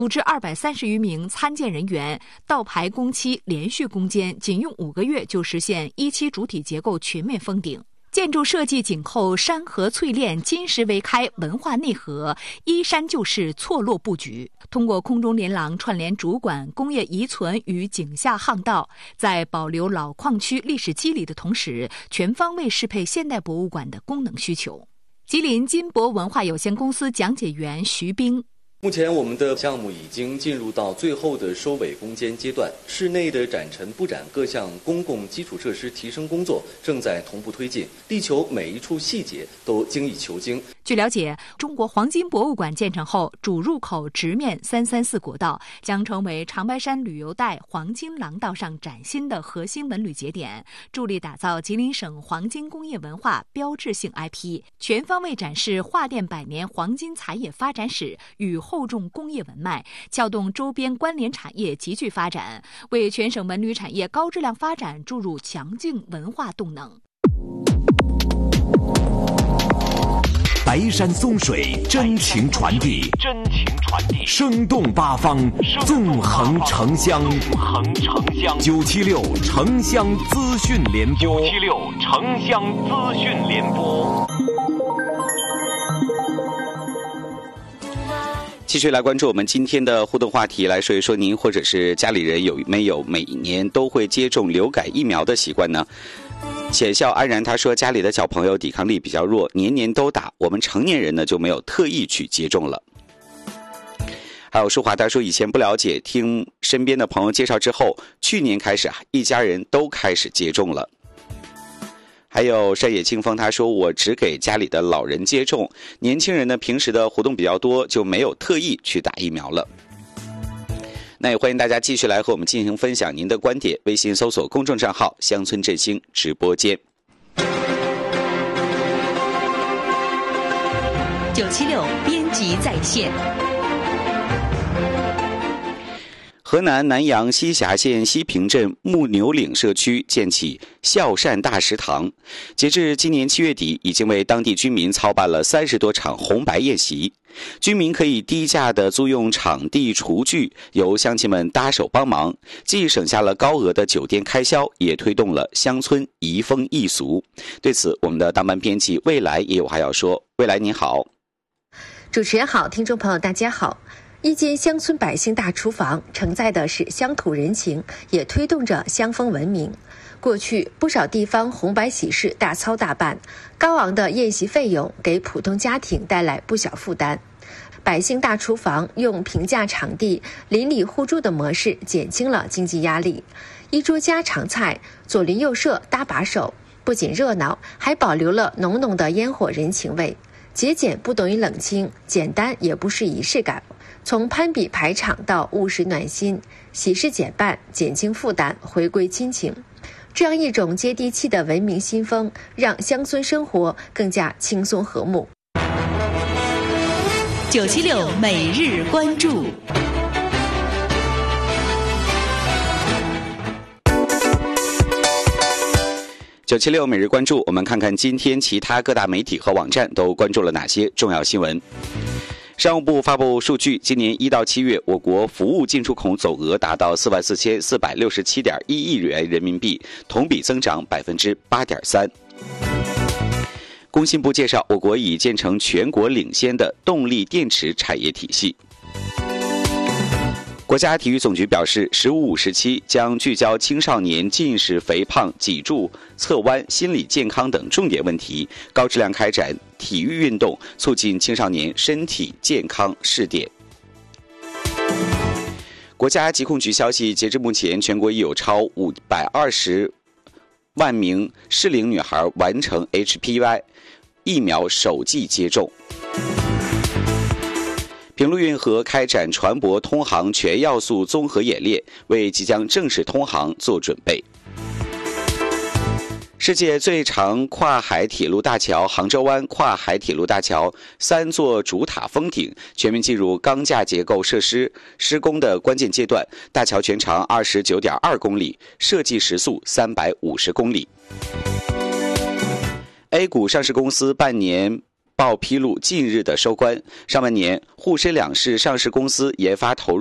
至230余名参建人员，倒排工期连续攻坚，仅用5个月就实现一期主体结构全面封顶。建筑设计紧扣山河淬炼、金石为开文化内核，依山就势错落布局，通过空中连廊串联主管工业遗存与井下巷道，在保留老矿区历史肌理的同时，全方位适配现代博物馆的功能需求。吉林金博文化有限公司讲解员徐冰。 目前我们的项目已经进入到最后的收尾攻坚阶段，室内的展陈布展各项公共基础设施提升工作正在同步推进，力求每一处细节都精益求精。 据了解，中国黄金博物馆建成后，主入口直面334国道，将成为长白山旅游带黄金廊道上崭新的核心文旅节点，助力打造吉林省黄金工业文化标志性 IP， 全方位展示桦甸100年黄金采冶发展史与厚重工业文脉，撬动周边关联产业集聚发展，为全省文旅产业高质量发展注入强劲文化动能。 白山松水，真情传递，生动八方，纵横城乡，976城乡资讯联播。 继续来关注我们今天的互动话题，来说一说您或者是家里人有没有每年都会接种流感疫苗的习惯呢？浅笑安然他说，家里的小朋友抵抗力比较弱，年年都打，我们成年人呢就没有特意去接种了。还有舒华他说，以前不了解，听身边的朋友介绍之后，去年开始一家人都开始接种了。还有山野清风他说，我只给家里的老人接种，年轻人呢平时的活动比较多，就没有特意去打疫苗了。那也欢迎大家继续来和我们进行分享您的观点，微信搜索公众账号乡村振兴直播间。 976编辑在线。 河南南阳西峡县西平镇木牛岭社区建起孝善大食堂，截至今年7月底，已经为当地居民操办了30多场红白宴席。居民可以低价的租用场地厨具，由乡亲们搭手帮忙，既省下了高额的酒店开销，也推动了乡村移风易俗。对此，我们的当班编辑未来也有话要说。未来您好。 主持人好，听众朋友大家好。一间乡村百姓大厨房承载的是乡土人情，也推动着乡风文明。过去不少地方红白喜事大操大办，高昂的宴席费用给普通家庭带来不小负担。百姓大厨房用平价场地、邻里互助的模式减轻了经济压力。一桌家常菜，左邻右舍搭把手，不仅热闹，还保留了浓浓的烟火人情味。节俭不等于冷清，简单也不是仪式感。从攀比排场到务实暖心，喜事减半，减轻负担，回归亲情。这样一种接地气的文明新风，让乡村生活更加轻松和睦。 976每日关注。 976每日关注，我们看看今天其他各大媒体和网站都关注了哪些重要新闻。商务部发布数据，今年1到7月，我国服务进出口总额达到44467.1亿元人民币，同比增长8.3%。工信部介绍，我国已建成全国领先的动力电池产业体系。国家体育总局表示，15-5时期将聚焦青少年近视、肥胖、脊柱侧弯、心理健康等重点问题，高质量开展体育运动，促进青少年身体健康试点。国家疾控局消息，截至目前，全国已有超520万名适龄女孩完成 HPV 疫苗首剂接种。平陆运河开展船舶通航全要素综合演练，为即将正式通航做准备。世界最长跨海铁路大桥杭州湾跨海铁路大桥3座主塔封顶，全面进入钢架结构设施施工的关键阶段。大桥全长29.2公里，设计时速350公里。A 股上市公司半年报披露近日的收官。上半年沪深两市上市公司研发投入